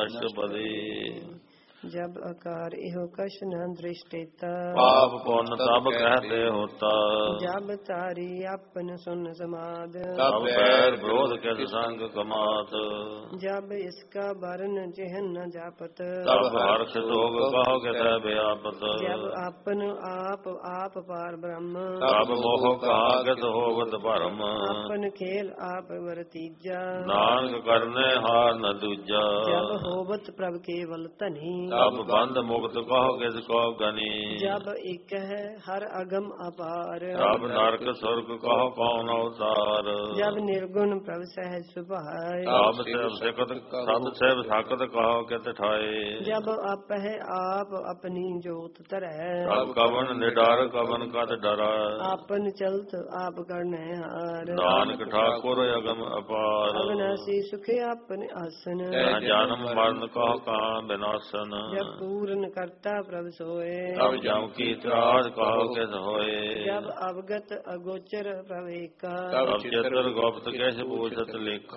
ਅਸ਼ਪਦੀ। जब आकार इहो कश न दृष्टेता, पाप पुण्य तब कहते होता। जब तारी अपन सुन समाद, तब बैर विरोध किस संग कमात। जब इसका वर्ण चिन्ह न जापत, तब हर्षित होग कहो कित व्यापत। जब अपन आप आप पार ब्रह्म, तब मोह कहा कित होवत भरम। अपन खेल आप वरतीजा, नानक करने हार न दूजा। जब होवत प्रभ केवल तनी, तब बंद मुक्त कहो किस को गनी। जब एक है हर अगम अपार, तब नरक स्वर्ग कहो कौन अवतार। जब निर्गुण प्रभ सहज सुभाए, तब सब सेव सकत कहो कित ठाए। जब आप है आप अपनी जोत तरह, तब कवन निडर कवन कत डरा। आपन चलत आप करने हार, नानक ठाकुर अगम अपार। अविनाशी सुख आपन आसन, जहाँ जन्म मरण कहो कहाँ विनाशन। जब पूर्ण करता प्रभ सोए, तब जम की त्रास कहो किस होए। जब अवगत अगोचर प्रभ एका, तब चित्र गुप्त कैसे पूछत लेखा।